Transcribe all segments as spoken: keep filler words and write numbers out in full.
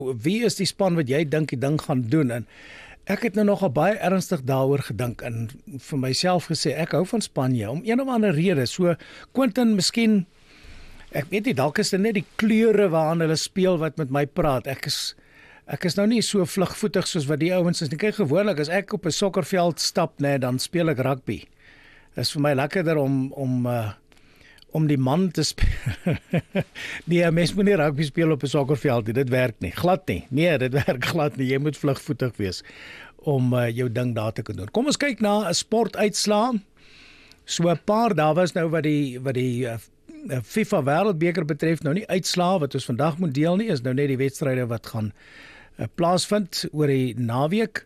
Wie is die span wat jy dink die ding gaan doen? En ek het nou nogal baie ernstig daaroor gedink en vir myself gesê, ek hou van Spanje, om een of ander rede, so Quinton, miskien, ek weet nie, dalk is dit net die kleure waaraan hulle speel wat met my praat, ek is, ek is nou nie so vlugvoetig soos wat die ouens is, nie. Kyk, gewoonlik, as ek op 'n sokkerveld stap, nee, dan speel ek rugby. Dit is vir my lekkerder om, om, uh, om die man te speel. Nee, mens moet nie rugby speel op 'n sokkerveld nie, dit werk nie, glad nie. Nee, dit werk glad nie, jy moet vlugvoetig wees om uh, jou ding daar te kan doen. Kom ons kyk na 'n sportuitslaa. So 'n paar, daar was nou wat die, wat die uh, FIFA Wêreldbeker betref, nou nie uitslaa wat ons vandag moet deel nie, is nou net die wedstryde wat gaan uh, plaasvind oor die naweek.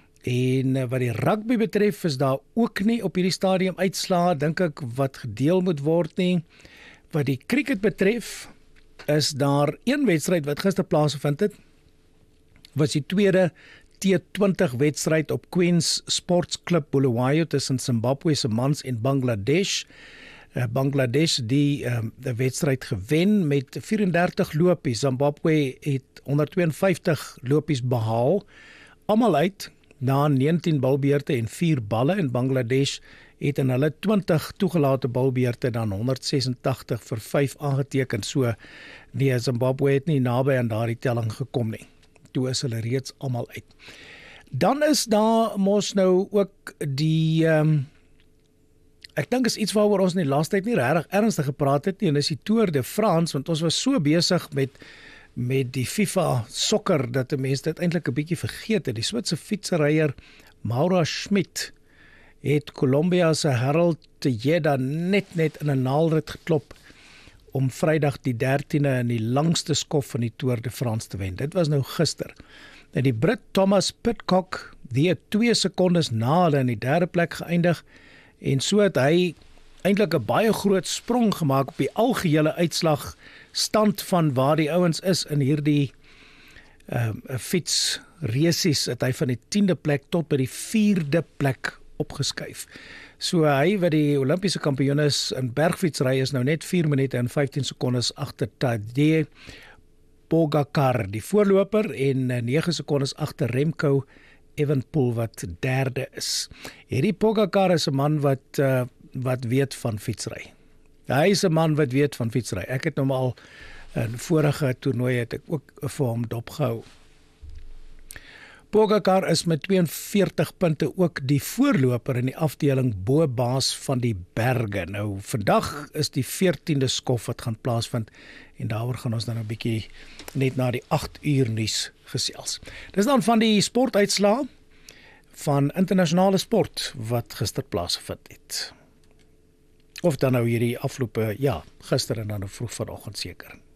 En uh, wat die rugby betref, is daar ook nie op hierdie stadium uitslaa, dink ek, wat gedeel moet word nie. Wat die cricket betref, is daar een wedstryd wat gister plaasgevind het, was die tweede T twintig wedstryd op Queen's Sports Club Bulawayo tussen Zimbabwe se mans en Bangladesh. Uh, Bangladesh die uh, die wedstryd gewen met vyf en dertig lopies. Zimbabwe het honderd twee en vyftig lopies behaal, almal uit na negentien balbeurte en vier balle, en Bangladesh het in hulle twintig toegelate balbeurte dan honderd ses en tagtig vir vyf aangeteken. So nee, Zimbabwe het nie naby aan daardie telling gekom nie. Toe is hulle reeds almal uit. Dan is daar mos nou ook die um, ek dink is iets waaroor ons in die laaste tyd nie regtig ernstig gepraat het nie, en dis die Tour de France, want ons was so besig met met die FIFA sokker, dat 'n mens dit eintlik 'n bietjie vergeet het. Die Switse fietsryer Mauro Schmid het Colombia se Harold Tejeda net net in 'n naalrit geklop om Vrydag die dertiende in die langste skof van die Tour de France te wen. Dit was nou gister. En die Brit Thomas Pidcock, die het twee sekondes na hulle in die derde plek geëindig, en so het hy eintlik 'n baie groot sprong gemaak op die algehele uitslag stand van waar die ouens is in hierdie uh, fietsresies, het hy van die tiende plek tot by die vierde plek opgeskuif. So hy wat die Olimpiese kampioen is in bergfietsry is nou net vier minute en vyftien sekondes agter Tadej Pogacar, die voorloper, en nege sekondes agter Remco Evenepoel wat derde is. Hierdie Pogacar is 'n man wat uh, wat weet van fietsry. Hy is 'n man wat weet van fietsry. Ek het nou al in vorige toernooie het ek ook vir hom dopgehou. Pogacar is met twee en veertig punte ook die voorloper in die afdeling bo-baas van die berge. Nou, vandag is die veertiende skof wat gaan plaasvind, en daaroor gaan ons dan 'n bietjie net na die agt uur nuus gesels. Dis dan van die sportuitslaa van internasionale sport wat gister plaasgevind het. Of dan nou hierdie afloope, ja, gister en dan vroeg vanoggend seker.